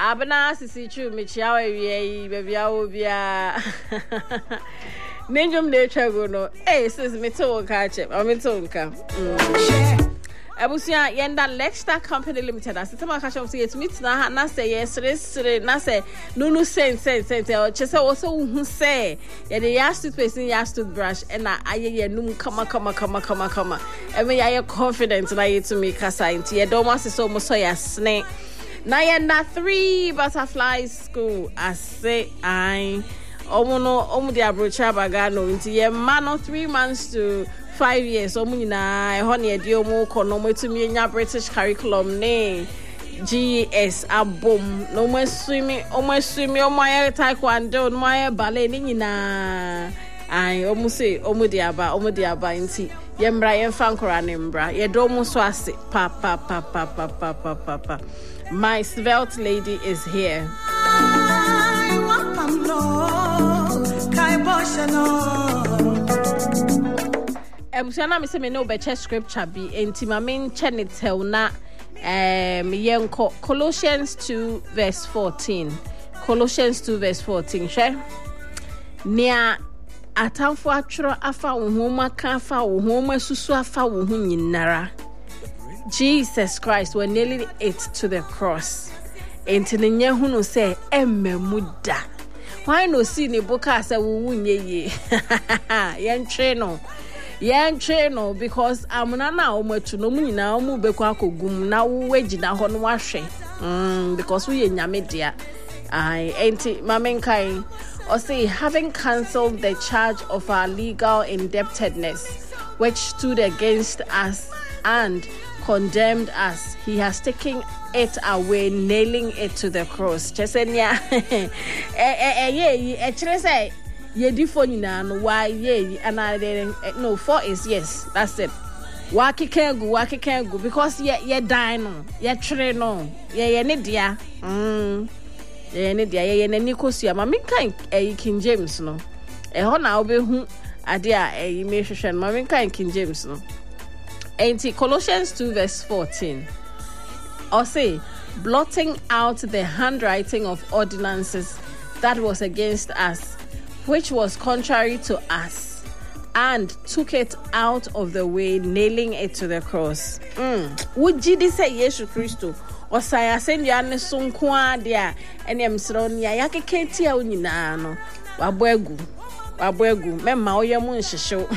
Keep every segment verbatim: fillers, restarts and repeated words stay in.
Abana sisi chu michiawe wie baby awobia. Ninjum de chego no. Eh sis me to ka che. O me to nka. Abusia yenda Lexstar Company Limited. Asitama ka shop say meet na na say yes sire na say nunu sen sen sen o chese wo so hu say ye de ya toothpaste ya toothbrush and na aye ye num kama kama kama kama kama. E me ya confident na ye to me kasa nti ye do ma so mo so ya snake. Na yenda three butterfly school ase ai omo no omo de abrocha baga no nti ye ma no three months to five years omo nyina e ho ne de omo ko no metumi nya British curriculum ne G S abom no mo swimi omo swimi omo aye taekwondo no aye ballet ni nyina ai omo se omo de aba omo de aba nti ye mra ye fa nkora ne mbra ye do omo so ase pa pa pa pa pa pa pa pa pa. My svelte lady is here. Ebusiana me se me no be check scripture bi enti ma me nche ne tel na um yenko Colossians two verse fourteen. Colossians two verse fourteen. Hwe nia atamfo atworo afa wo ho maka afa wo ho masusu afa wo ho nyinara. Jesus Christ were nailing it to the cross. Enti ne nya hunu say emmemuda. Why no see ne boka say wo wunye ye. Yen twe no. Yen twe no because amuna na omatu no mu nyina omu bekwa akogum na wo wagina ho no wahwe. Mm because we nyame dia. Ai enti mamenkai or say having cancelled the charge of our legal indebtedness which stood against us and condemned us, he has taken it away, nailing it to the cross. Chesenia eh eh eh eh chere say ye di for nyina no why ye and I no four is yes, that's it. Wa kekengu wa kekengu because ye ye die no ye chere no ye ye ne dia mm ye ne dia ye ye ne nikosua ma me kan eh King James no eh ho na obehu ade a eh me hwehwe ma me kan King James no. Ain't Colossians two verse fourteen. Or say, blotting out the handwriting of ordinances that was against us, which was contrary to us, and took it out of the way, nailing it to the cross. Mm. Would you say Yesu Christo? Or say, I send you an sunqua dia, and I'm thrown ya yaketi unina no. Wabwegu, wabwegu, memma oya mun show.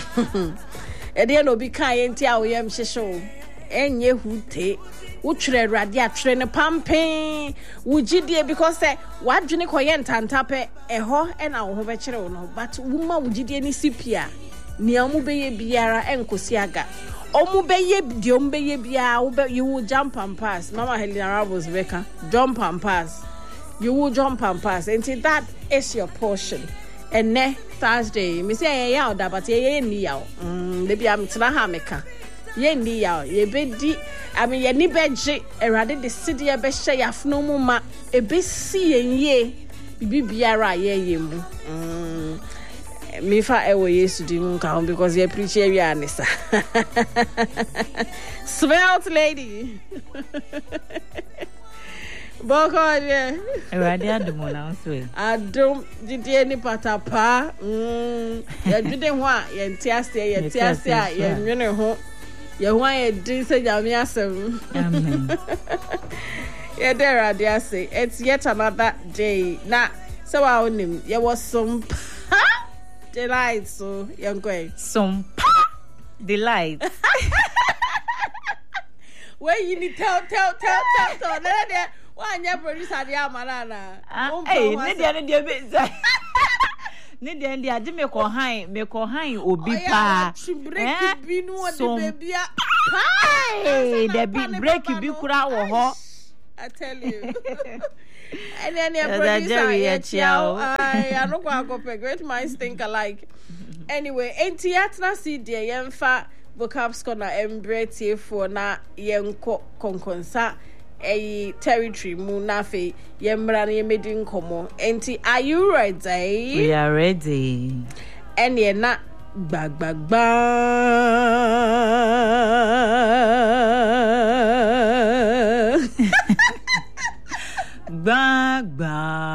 Ede no bi kan enti a oyam hyehyew enye hute wo twere rade a twere ne pampen wo gidie because say wadwene koye ntantape eho e na wo ho be kire wo no but wo ma wo gidie ni sipia ni amu beye biara enkosi aga omu beye di omu beye bia wo be you will jump and pass. Mama Helena Rabos Beka jump and pass, you will jump and pass until that is your portion. And ne Thursday, me say ya oda but ye ni ya. Mm, le bia mtena ha meka. Ye ni ya, ye bedi, I mean ye ni beje, erade de sidi ye be hye yafno mu ma, e be si ye bibi biara ye ye mu. Mm. Me fa e wo Yesu di mu ka because ye preach ye wi anisa. Svelte lady. Boko yeah. Erade adum na so e. Adum didie ni patapa. Mm. Ya dwede ho a ye ntiase ye ntiase a ye nwene ho. Ye ho ye din se nyame asem. Amen. Ye there ade say it's yet another day. Na so wa onim ye was some delight so young boy. Some delight. Where you need tell tell tell tell tell there. Why you producer dia manana? Eh, ne dia ne dia be say. Ne dia dia de me ko han, me ko han obi pa. Eh, bi no de baby a. Hey, the big break bi kura wo ho. I tell you. And then your producer yeah, ciao. I I no go go great minds think alike. Anyway, enti atna si dia yemfa vocabs corner embrace for na yenko konkonsa a territory mu na fe yemra na yemedi nkomo. Enti are you ready? We are ready. And ye na bag bag bag Ba ba.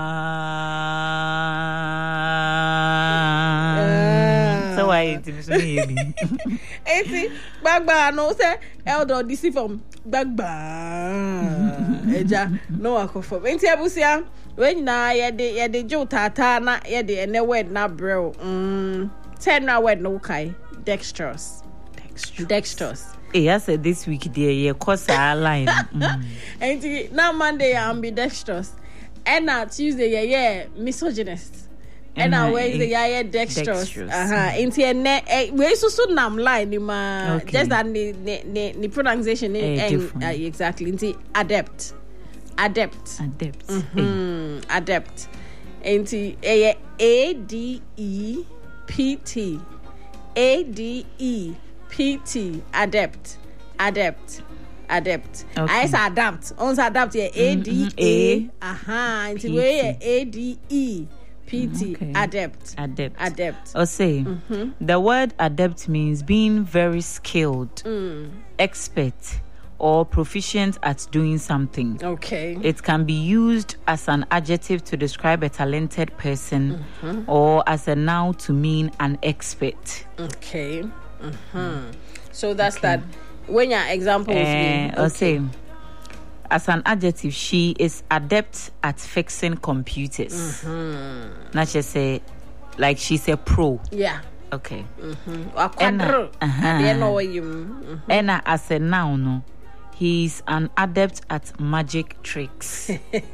So why it is me? Eti gbagba no say elder dc from gbagba. Eja no akofo. Enti abusia when na ye de ye de jo tata na ye de ene word na bro. Mm. Ten na word no kai. Dexterous. Dexterous. Dexterous. Eh, I said this week there ye course a line. Enti na Monday I'm ambidextrous. And na Tuesday yeah yeah misogynist. And na Wednesday yeah yeah dexterous. Aha. Enti ene we so so nam line ni ma just that the the the pronunciation and exactly enti adept. Adept. Adept. Mm-hmm. Adept. Enti eh A D E P T. A D E P T. Adept. Adept. Adept. Okay. I say adapt. On adapt here. A D A. Aha. Enti we A D E P T. Okay. Adept. Adept. Adept. Or say mm-hmm. the word adept means being very skilled, mm. expert, or proficient at doing something. Okay. It can be used as an adjective to describe a talented person mm-hmm. or as a noun to mean an expert. Okay. Mm-hmm. Mm. So that's okay. that. When your examples uh, mean, okay. I'll say, as an adjective, she is adept at fixing computers. Mm-hmm. Not just say, like she's a pro. Yeah. Okay. Mm-hmm. And uh-huh. uh, as a noun, no, he's an adept at magic tricks.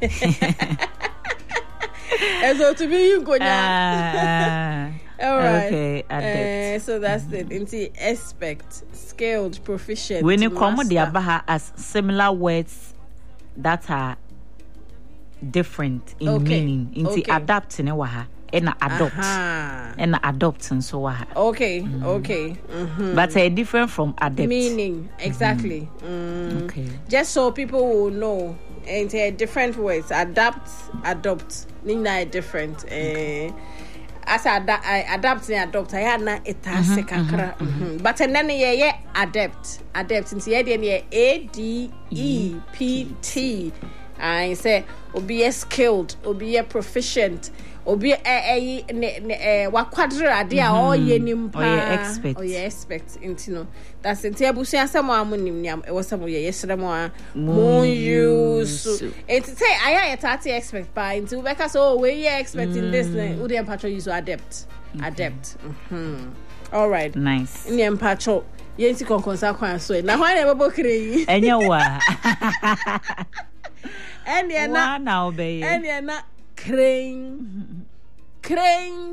And so to be you go now. All right. Okay, adept. Uh, so that's mm-hmm. it. Into expert, skilled, proficient. When you come with the abaha as similar words that are different in okay. meaning, into okay. adapt in waha and adopt uh-huh. and adopt and so waha. Okay, mm-hmm. okay. Mm-hmm. But uh, different from adept. Meaning exactly. Mm-hmm. Mm. Okay. Just so people will know. And uh, different words, adapt, adopt. Nina different. Uh, as I, ad- I adapt and adopt, I had not a task. But then yeah, yeah, adapt, adapt. Into yeah, A D E P T. I say, obi a skilled, obi a proficient, obi a a a what quadra idea or ye nimpa or ye expert or ye expert. Into no, that's the table. Say someone munim. It was some ye yesterday more more use. It's say I am a tati expert by into because oh we ye expert in this. Who the patro use adept, adept. All right, nice. In the patro. Yensi konkonsa kwan so. Na hwan e bebo kire. Enya wa. And you're not now, baby. And you're not crane, crane,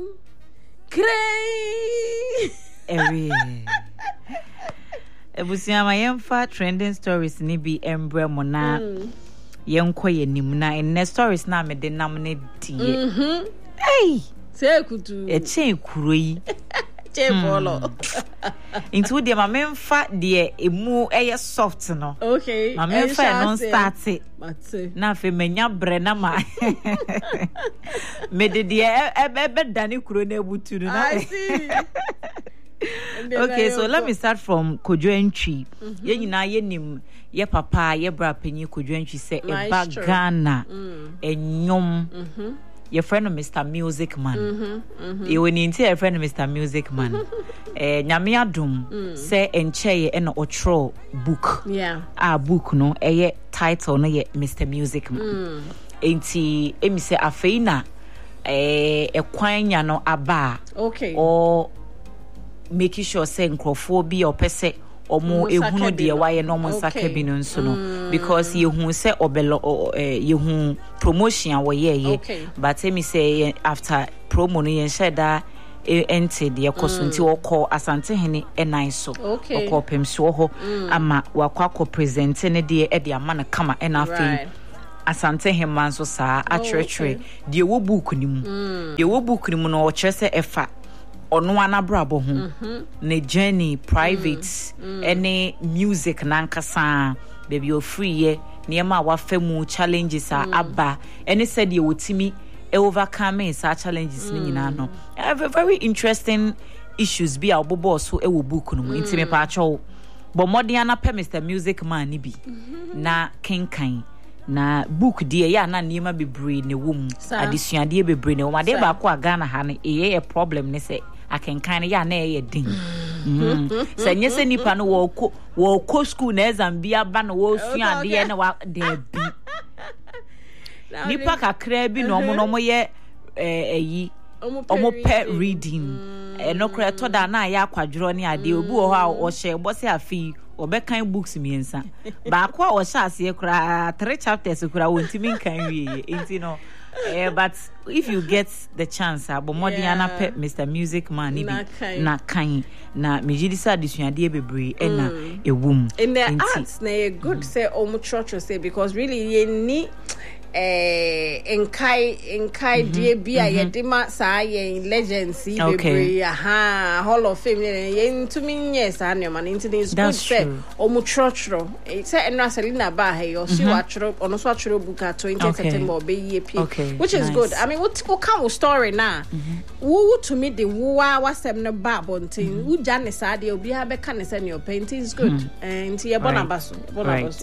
crane. Every it was my yemfa trending stories ni bi embre mona yenko ye nimna in stories na me de namne die. Mhm. Hey, say kutu. E chen kuro yi. Follow. Into the mamemfa de emu eye soft no. Okay. Mamemfa non start it. Na fe menya bre na ma. Me de de e be dani kuro na ebutu no. I see. Okay, so let me start from Kodwoantwi. Ye nyina ye nim ye papa ye bra panyi Kodwoantwi say e ba Ghana enyom. Mhm. Your friend Mister Music Man. Mm-hmm, mm-hmm. You will need your friend Mister Music Man. Eh, Nyame adom say enche e na otro book. Yeah. Ah book no eh title no ye Mister Music Man. Mm. Enti emi say afei na eh ekwanya no aba. Okay. Or making sure say nkrofo bi opese omo ehunu de waye no mo nsaka bi no nso no because yehu say obelo yehu promotion wo ye but me say after promo no yen sheda ente de yakoso nti wokọ asante hene enan so wokọ pemso ho ama wakọ present ne de e de ama na kama ena afei asante hema nso saa atwetwe de wo book ni mu de wo book ni mu no wo kire se efa ono anabrabo ho ne journey private mm. mm. any music nankasa baby o free ye niema wa famu challenges mm. aba any said ye wotimi e overcome sa challenges mm. ni nyina no have a very interesting issues bi a obobo so e wo book no mm. ntime pa acho bo modern ana pe Mister Music Man ni bi mm-hmm. na kenkan na book de ya na niema bebre ne wom adesuade bebre ne wom ade ba ko aga na ha ne e ye problem ne se akenkan ya na e ye din se nye se nipa no wo ko wo ko school na Zambia ba no wo sua ade na wa de bi nipa kakra bi no mo no mo ye eyi omo pet reading e no kra to da na ya kwadworo ne ade obi wo ha o hye bo se afi obekan books miensa ba kwa o sha ase kra three chapters kra wontimi kan wie enti no eh but if you get the chance abo modiana pet Mister Music Man ni bi na kan na mejidisa desuade bebre e na ewum in the arts na good say omo church say because really ye ni eh enkai enkai die bia ye de ma sa ye legends bebre aha hall of fame ye ntumi nye sa na ma nti is good say omo church ro say enra Selina ba he yo she wa chro ono so chro buka twenty September be ye p which is good. I mean what come story na wo to me the wo wasem no ba bontin wo jane sa de obi ha be ka ne say your painting is good and ye bonabaso bonabaso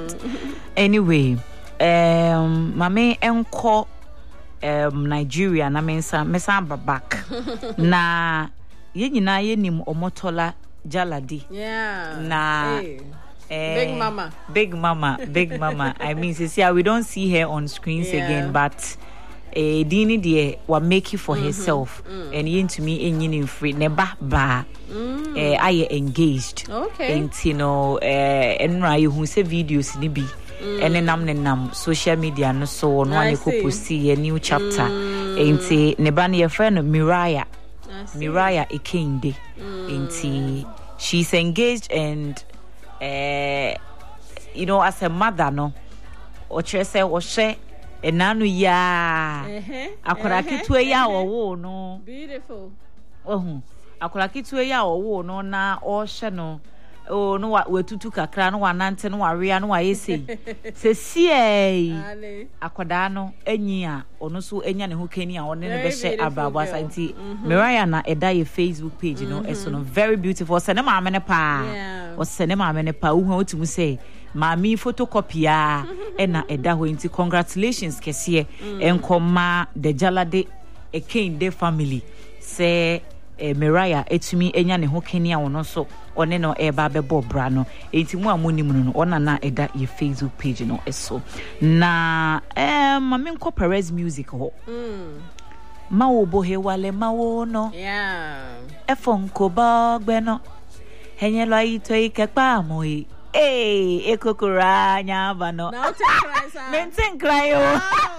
anyway um mame enko um Nigeria na mensa mesa back na ye nyina ye nim omotola jaladi yeah na hey. eh, big mama big mama big mama I mean see we don't see her on screens yeah. again but eh dini de wa make it for mm-hmm. herself mm. and yin to me enyin free ne ba ba mm. eh I engaged okay and you know eh enra you hu say videos ni bi ene nam ne nam social media no so no ane ko posti a new chapter enti ne ba ne your friend Miraya Miraya Ekinde enti she's engaged and uh, you know as a mother no o chere say wo hwe enanu ya akora kitwe ya wo no beautiful ohun akora kitwe ya wo no na o hwe no oh no wa wetutu kakra no wa nante no wa ria no wa yesi se sie akoda no anyi a ono so enya ne ho kani a one ne be hye ababwa santi Miraya na eda ye Facebook page no eso no very beautiful se ne ma amene pa o se ne ma amene pa wo hu otimu say mami photocopy a ena eda ho nti congratulations kese enkoma the Jalade Ekinde family se eh, Miraya etumi enya ne ho kani a wono so one no eba bebo bra no enti mu amoni mu no ona na eda ye Facebook page no eso na eh mame nko Perez music ho mm ma wo bo he wale ma wo no yeah efon ko ba gbe no henye lo ito ikepa mo e eh ekokora nya ba no now take cry sir maintain cry o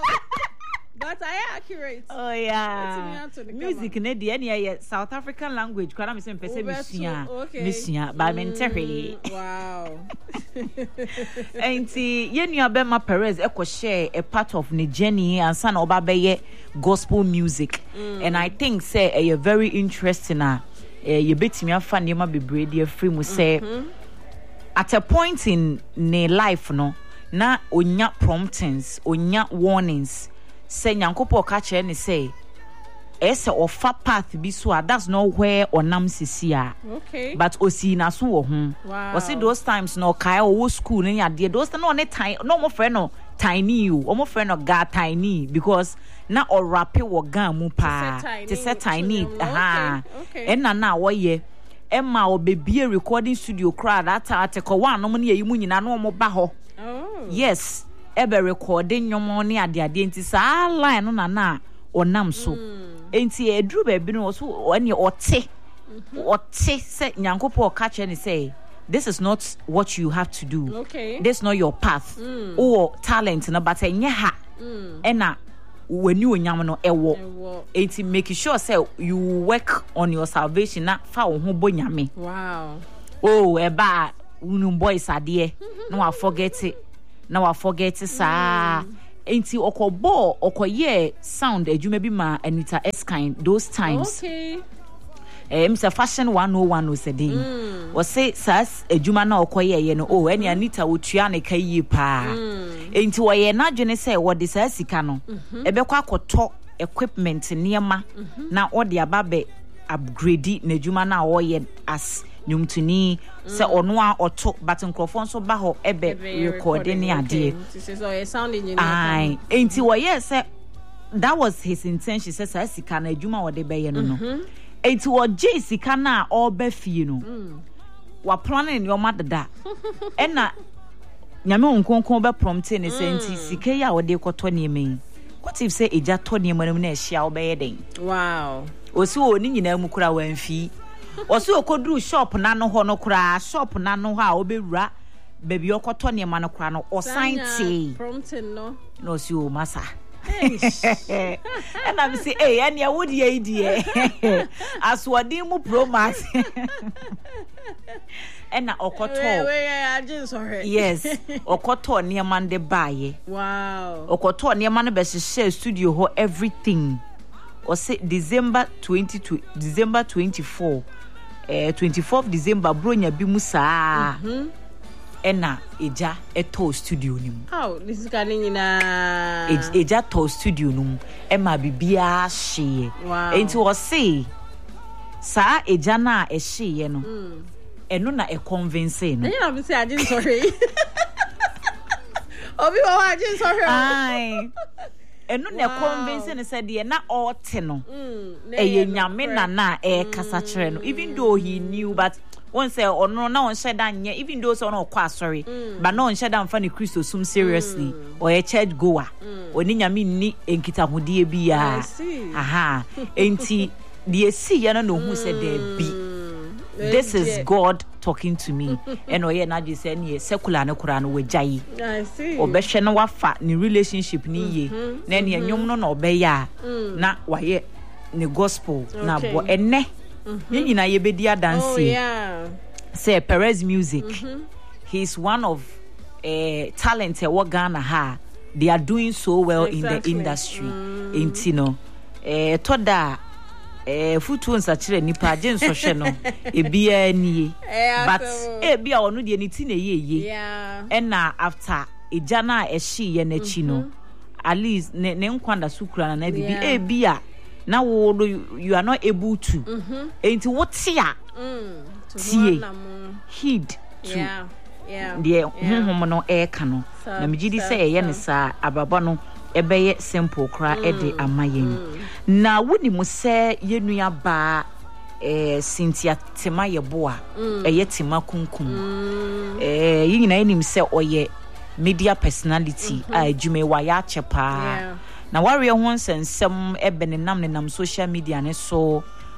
but I am accurate. Oh yeah. Music ne de any South African language. Kwara me say pese misia. Misia ba mentere. Wow. Enti ye nua be ma Perez e ko share a part of the journey and san oba be ye gospel music. Mm. And I think say e uh, very interesting na uh, ye betimi afa ne ma bebre de free mu say mm-hmm. at a point in ne life no na onya promptings, onya warnings. Say nyankopo ka che ne say ese ofa path bi so that's not where onam sisia okay but osi na so wo hu wow. o see those times no kai o school ne ade those no ne time no mo friend no tiny you o mo friend no ga tiny because na o rap wo ga mu pa to say tiny aha en na na wo ye emma o bebie recording studio crowd that article one no mo ne yi mu nyina no mo ba ho oh yes ebe recording nyomo ne ade ade enti sa line no na na onam so enti edru ba bi no so oni ote ote say nyankopo ka che ne say this is not what you have to do okay this is not your path mm. or talent na but enye ha mm. ena wani onyam no ewo enti make sure say you work on your salvation na fa wo ho bo nyame wow oh eba unum boys ade no I forget it now I forget sa mm. enti okobo okoye sound adwuma bi ma Anita Eskin those times okay eh Mister Fashion one oh one oh said mm. was say sas adwuma na okoye ye no oh eni Anita wotua ne kai pa mm. enti wo ye na dwene say wo de sa sika no mm-hmm. ebekwa akoto equipment niema mm-hmm. na wo de ababe upgrade na adwuma na wo ye as nyumtuni se ono a oto but nkrofo so ba ho ebe recording ni ade so e sound engineer ai enti wo yes that was his intention say say sika na adwuma wo de be ye no no enti wo je sika na oba fie no wa plan ni o madada e na nyame onkonkon be prompt ni say enti sika ya wo de koto ne men what if say eja to ne manam na ehia wo be ye den wow osi wo ni nyina mu kura wanfi osi okodru shop na no ho no kura shop na no ho a obewura baby okoto ne ma no kura no osanti prompting no no si o masa and I say eh and ya would ye die aswadi mu pro max and na okoto yes okoto ne ma de baye wow okoto ne ma no be share studio ho everything or say December twentieth December twenty-fourth eh twenty-fourth December bronya bi mu saa mhm ena eja eto studio nim how this is kanin nyina eja to studio nim e ma bibia hye enti wo say saa eja na e hye no eno na e convince no na be say agin sorry obi wo agin sorry ai eno na convince ne said na ote no eye nyame na na e kasa kire no even though he knew but one say or no na on shed dan even though so no kwa sorry mm. but no on shed dan fa ni Christo sum seriously mm. or a church goer mm. oni nyame ni enkita hodie bia aha enti the see ya no who said there be this is God talking to me and oye na just say ni secular na kura no wajai I see obehwe no wafa ni relationship ni ye na ne nyom no na obeya na waye ni gospel na bo ene mm-hmm. You know, you be dia dancing. Oh yeah. Say Perez Music. Mm-hmm. He's one of uh, talent e wo Ghana ha. They are doing so well exactly. in the industry. Mm. In Tino. Eh toda eh futu nsachire nipa agin so hwe no. E bia ni. But e bia onu de ni ti na ye ye. Yeah. And na after ejana e hye ye na chi no. At least ne ne nkwanda sukura na bibi e bia now you are not able to mhm enti wotia mm tie heed to yeah yeah the honhom no e ka no na megidi say ye ne sa ababa no ebeye simple kra e de amayen na woni mu se yenua ba eh Cynthia Tema ye boa eye Tema kunkum eh yina enim se oye media personality a adwuma wa ya chepa na warrior ho nsensem ebe ne nam ne nam social media ne so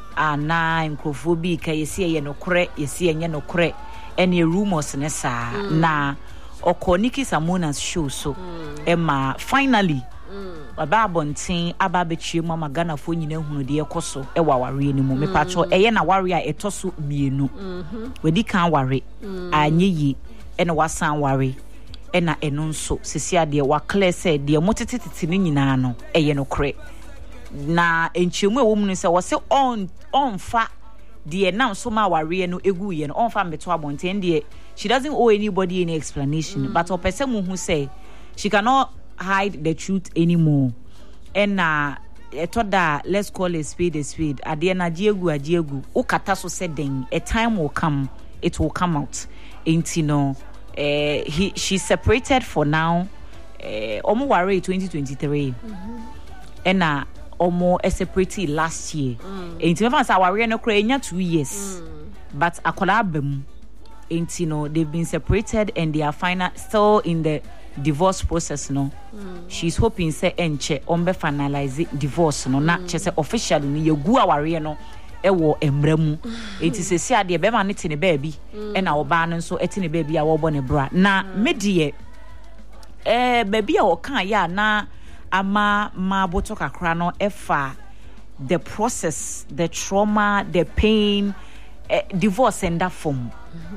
ana nkrofobi ka yesi ye nokore yesi enye nokore ene rumors ne sa mm. na okoniki Samona's show so mm. ema finally mm. aba bonten aba betwe mama Ghana fo nyina hunu de ekoso e wa warrior ne mu mm. mepacho eye na warrior etoso mienu mhm wedi kan warrior mm. anyeyi ene wasan warrior ena eno nso sisi ade wa clear say de motetetete ni nyina no eye no kre na enchemu ewo mu no se wo se on on fa de na so ma ware no egu ye no on fa meto abonten de she doesn't owe anybody any explanation mm. but o person mu hu say she cannot hide the truth anymore ena etoda let's call a spade a spade ade na jiegu ajiegu ukata so se den a time will come it will come out enti no Uh, he she separated for now uh omo ware twenty twenty-three mhm and na omo separated last year enti me fancy ware no kra enya two years mm. but akola abam enti no they've been separated and they are final still in the divorce process no mm. she's hoping say enche ombe finalize divorce no mm. na che say officially ni yegu aware no ewo emramu enti sesi ade be ma ne te ne baabi e na oba no nso ete ne baabi a wo bo ne bra na medie eh baabi a wo kan ya na ama ma boto kakra no efa the process the trauma the pain eh, divorce and that form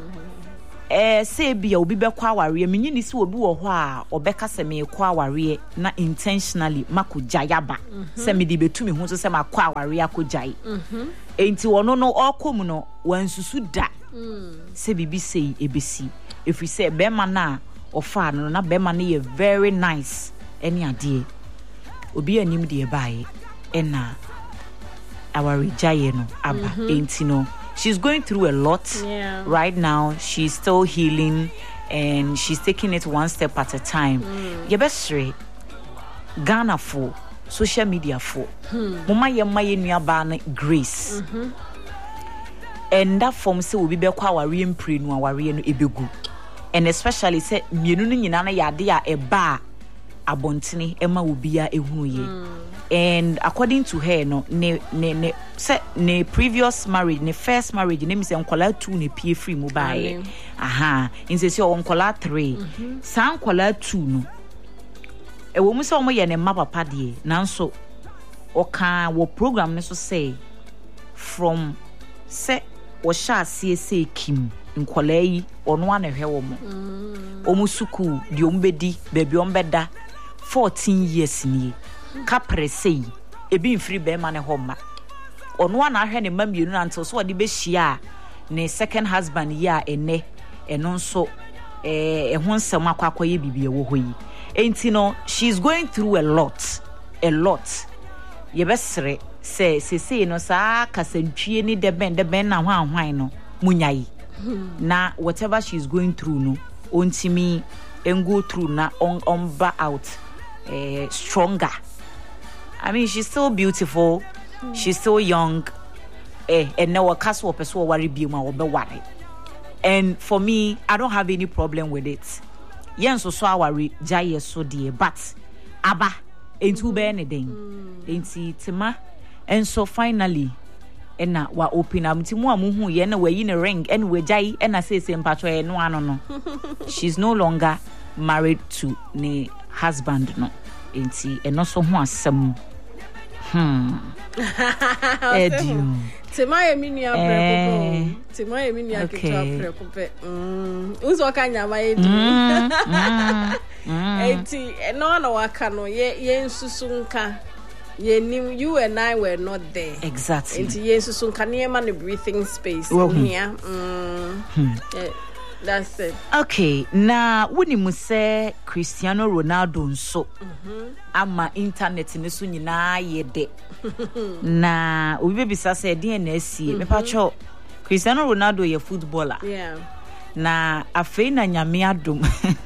eh say bia obi be kwa aware menyi ni se obi wo ho a obeka se me kwa aware na intentionally makujayaba se me di betumi hu so se makwa aware akujai mhm enti wono no okom no wansusu da mm. se bibi sei ebesi if we say be man na ofa no na be man na very nice any ade obi anim de bae ena aware jaye no aba mm-hmm. enti no she's going through a lot. Yeah. Right now, she's still healing and she's taking it one step at a time. Mm. Yebesre Ghana for social media for Mama Yama Yenuabana Grace. Mm-hmm. And that form say will be be kwa wari mpre no wari no ebegu. And especially say mienu no nyina ya de a eba abontene ema obia ehunu ye. And according to her no ne ne ne say ne previous marriage ne first marriage ne say onkola two ne pie free mo bae. Aha, in say say onkola three. San onkola two no. E wo mu say omo ye ne ma papa de nanso oka wo program ne so say from say wo sha sie say kim nkola yi ono ana hwe wo mo. Omu suku di ombedi baby ombeda fourteen years ni. Kapre sei ebi mfiri be ma ne homa ono ana ahwe ne mamienu until so de be hia ne second husband ya ene eno nso eh ehun nsem akwakoye bibie wo hoyi enti no she's going through a lot a lot ye besere se se se no sa kasantwie ni de ben de ben na hwan hwan no munyai na whatever she's going through no ontimi engo through na on on ba out eh stronger. I mean, she's still beautiful. Mm. She's still young. Eh, and now a castle person worry be ma obe worry. And for me, I don't have any problem with it. Yen so so worry jay so dear, but aba ain't too be anything. Ain't see tima. And so finally, and now wa open am timu amuhu ye na we in a ring and we jay and I say same patro no no no. She's no longer married to ne husband no. Ain't see and also who asem. Hmm. Edu. Tema emini aprekopo. Tema emini aketo aprekope. Mm. Uzo kanya ma edu. Eti no na waka no ye ye nsusunka. Ye nim you and I were not there. Exactly. Eti ye nsusunka ne ma no breathing space well, here. Mm. Hmm. Yeah. That's it. Okay, na wuni mu se Cristiano Ronaldo nso mm-hmm. ama internet ne so nyina yede na obi bebisa se de na asie me pa cho Cristiano Ronaldo ye footballer. Yeah. Na afei na nyame adom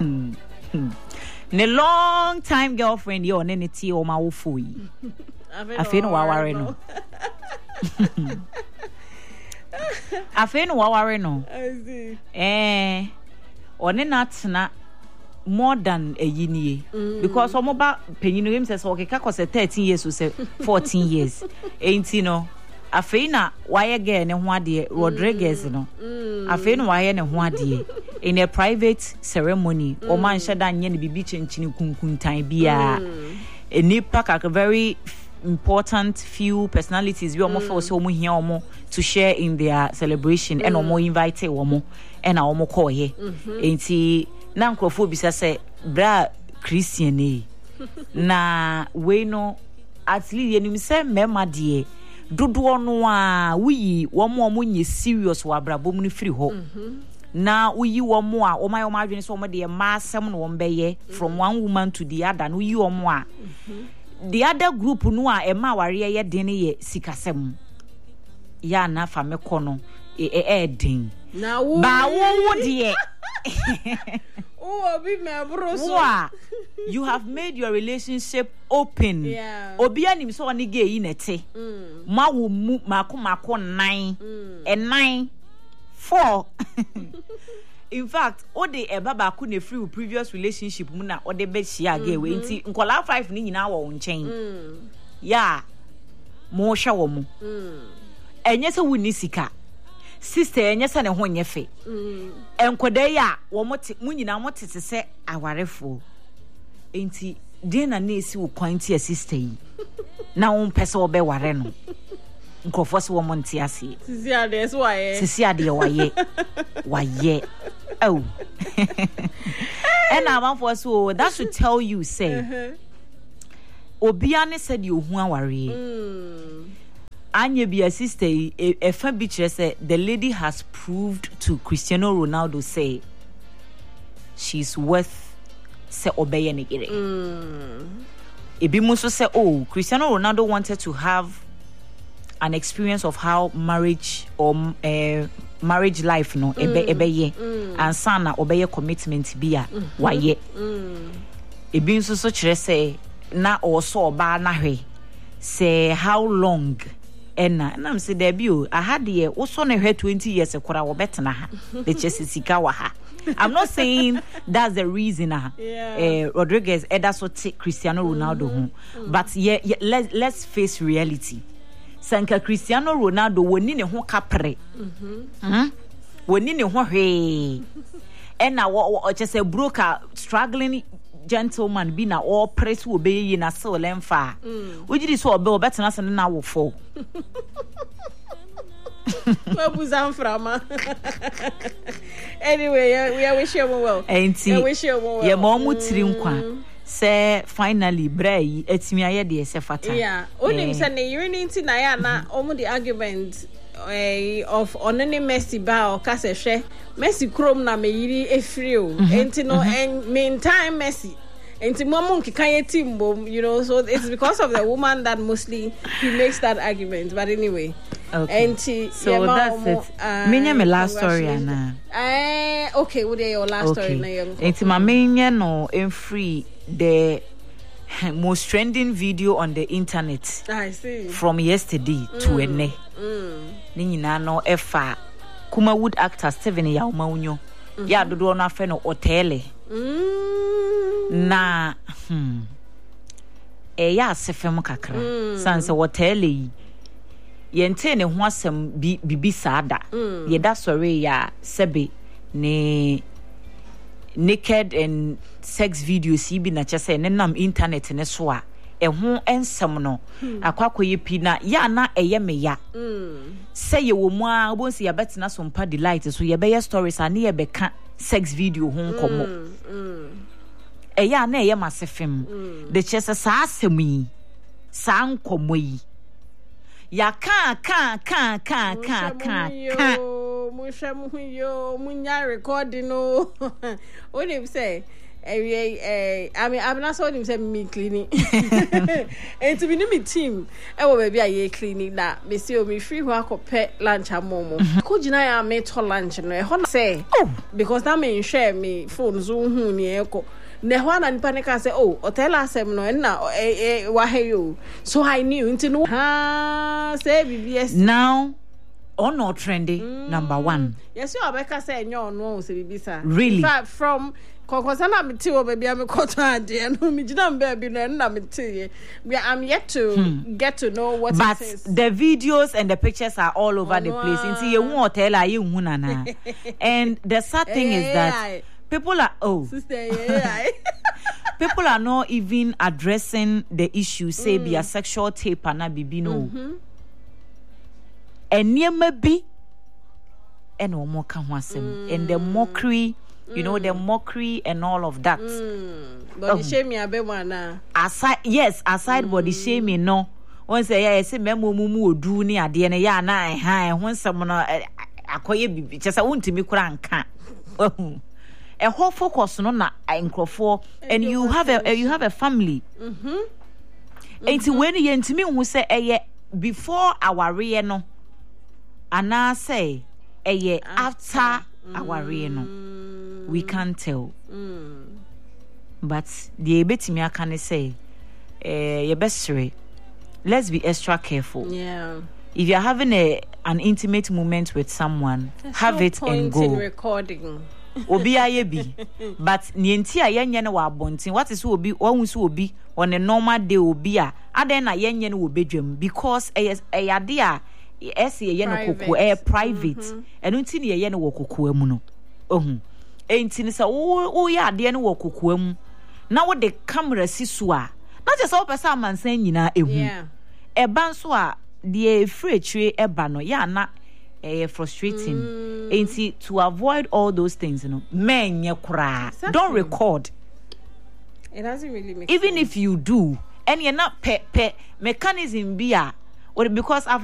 ne long time girlfriend ye one ne tie o ma wo fo yi afei no waware no Afen waware no. I see. Eh one na more than a yinie mm. because omoba penyinu him says okay ka kose thirteen years or say fourteen years. Ain't you know afei na waye girl ne ho ade Rodriguez no. Afei no waye ne ho ade in a private ceremony o man sheda nye ne bibi chenchini kunkuntan bia. A nipa ka very important few personalities we almost also omo here omo to share in their celebration mm. and omo invite omo and omo call here enti na nkrofo bi say bra Christian e na we no at least yenim say mema de dodo no a we omo omo nye serious wa brabom no free ho na uyi omo a omo omo adwene so omo de ma asem no omo beye from one woman to the other no uyi omo a the other group no a ema ware ye den ye sikasem ya na fa me kono e e din na wo ba wo wo de oh obi me abro so you have made your relationship open. Yeah. Obi anim so one gay yi nete mm. ma wo mu mako mako nine mm. e nine four in fact o de e baba ku ne free previous relationship mu na o de be hia gay we nti nkola five ni nyina wo nchen mm. ya mo hwe wo mu mm. enye se wuni sika sister enye se ne ho nyefe mm. enkoda ya wo mote mu nyina motete se awarefo enti de na na esi wo kwanti a sister yi na won pese wo be ware no nkofo se wo monte ase sisi ade so waye sisi ade waye waye oh and I'm for so that should tell you say uh-huh. Obiane said you hu aware mm. Anya be a sister a, a fan bitch say the lady has proved to Cristiano Ronaldo say she's worth say obey ne gere mm. Ebi muso say oh Cristiano Ronaldo wanted to have an experience of how marriage or uh, marriage life no ebe ebe ye and sana obey commitment be a waye ebi nso so kire say na also oba na hwe say how long ena na me say there be o aha de wo so na hwe twenty years ekora wo betena ha the chesisika wa ha. I'm not saying that's the reason uh, yeah. uh, Rodriguez eda so take Cristiano Ronaldo mm-hmm. mm-hmm. but yeah, yeah let's let's face reality. Sanka Cristiano Ronaldo woni ne ho kapre mhm mhm woni ne ho hwe ena wo just a broker struggling gentleman be na all press wo be yi na so lemfa wo gidi so obe obetena se na wo fo anyway, we are wish you well. I wish you well. Yeah, mom would nkwa. Say finally, Bray, it's me. I de se fata. Yeah, only say you need na ya na omo the argument uh, of onene Messi ba o ka se hwe Messi krom na me yiri efri o. Enti no en meantime Messi. Enti momo nkika ye team bom, you know, so it's because of the woman that mostly he makes that argument. But anyway. Okay. And so yeah, that's it. Uh, Minya my last story ana. Eh okay, what your last okay. story na yam. Enti ma minya no em free the most trending video on the internet. I see. From yesterday mm. to ene. Mm. Ni nyina no efa Kumawood actor Steven Yauma Unyo. Mm-hmm. Ya dodo na fe no hotele. Mm. Na hmm. E ya sefem kakra. Mm. Sanse hotele yi. Yente ne ho asem bibi saada mm. yeda sorry ya sebe ne naked and sex videos yi bi na chese ne nam internet ne so a e ho ensem no mm. akwakoye pi na ya na eye me ya mm. se ye wo mu a obonsi ya betina so mpa delight so ye be ye stories ani ye be ka sex video ho nkomo mm. mm. e ya na eye masefem mm. de chese sa asem yi sa nkomo yi ya ka ka ka ka ka ka ka musha muyo munya recording no what him say eh eh I mean I'm not so him say me cleaning and to be me team e wo baby aye cleaning na me see o me free ho akopɛ lunch amomo ko gina ya me to lunch no e ho na say because that me share me phone zo hu ni e ko ne ho na nipa ne ka say oh hotel asem no na eh wa heyo so I knew into no ha say B B S now on no trendy mm. number one yes you abeka say nyo no say B B S really in fact from kokosa na me tiwo baby am koto ade no me gina baby no na me tie I'm yet to hmm. get to know what but it is. The videos and the pictures are all over oh, the place into you hotel are you na and the sad thing yeah, is that yeah. People are oh sister yeah people are not even addressing the issue say mm. be a sexual tape and bibi no and niema bi and o mo ka ho asem and the mockery you mm. know the mockery and all of that mm. body um, shaming abema na aside yes aside mm. body shaming no one say yeah say memo mumu odu ni ade ne ya na eh ha ho nsem no akoye bibi chesa wontimi kura nka a whole focus no na enkrofo and you have a you have a family mhm enti when you ntimi hu say eye before our re no ana say eye after mm. our re no we can't tell mm. but the ebetimi aka ne say eh ye besere let's be extra careful yeah if you're having a an intimate moment with someone there's have no it and go in recording obi aye bi but nienti a yenye ne wa bontin what is obi won so obi on a normal day obi a aden na yenye ne wo bedwam because e yade a ese ye ne kokko e private eno nti ne ye ne wo kokko amu no ohun enti ne se wo ye ade ne wo kokko amu na wo de camera si so a na je se wo pesa amansan nyina ehu e ban so a de free tire e ba no ya na eh frustrating mm. and to avoid all those things you know men ye kura exactly. Don't record it doesn't really make even sense. If you do and you're not pe pe mechanism be a or because I've